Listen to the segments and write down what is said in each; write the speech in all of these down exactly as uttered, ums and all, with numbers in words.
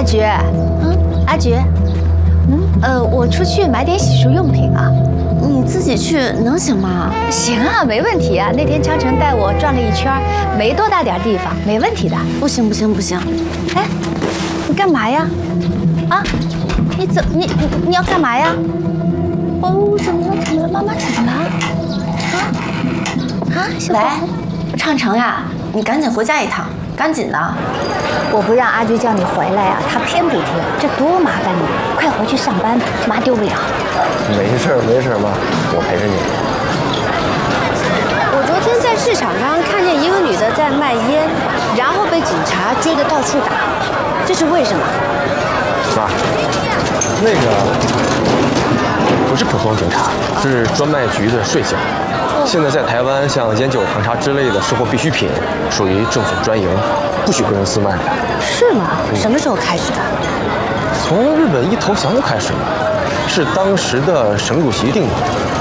菊，嗯，阿菊，嗯，呃，我出去买点洗漱用品啊。 你自己去能行吗？ 行啊，没问题啊。那天昌城带我转了一圈，没多大点地方，没问题的。 不行不行不行！ 哎，你干嘛呀？啊，你怎你你你要干嘛呀？哦，怎么了？怎么了？妈妈怎么了？啊啊，小宝， 昌城呀，你赶紧回家一趟，赶紧的。 我不让阿菊叫你回来呀，她偏不听，这多麻烦你！快回去上班，妈丢不了。 没事没事，妈，我陪着你。 我昨天在市场上看见一个女的在卖烟，然后被警察追得到处打，这是为什么？ 妈，那个不是普通警察，是专卖局的税项。现在在台湾，像烟酒糖茶之类的生活必需品，属于政府专营，不许个人私卖的。 是吗？什么时候开始的？ 从日本一投降就开始了，是当时的省主席定的。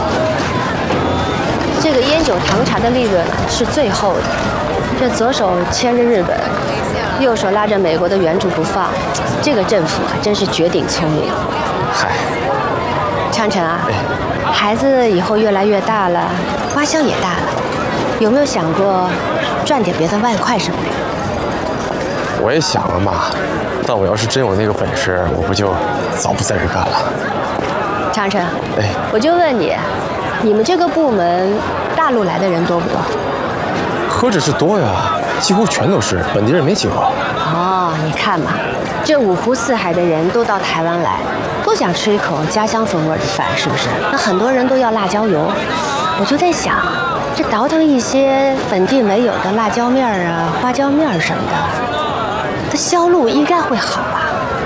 这个烟酒糖茶的利润是最厚的，这左手牵着日本，右手拉着美国的援助不放，这个政府啊真是绝顶聪明。 嗨， 昌城啊，孩子以后越来越大了，花销也大了，有没有想过赚点别的外快什么的？ 我也想了嘛，但我要是真有那个本事，我不就早不在这干了？ 昌城， 哎， 我就问你，你们这个部门大陆来的人多不多？ 何止是多呀，几乎全都是本地人，没几个。 哦，你看嘛，这五湖四海的人都到台湾来，都想吃一口家乡风味的饭，是不是？那很多人都要辣椒油，我就在想，这倒腾一些本地没有的辣椒面儿啊、花椒面儿什么的，它销路应该会好。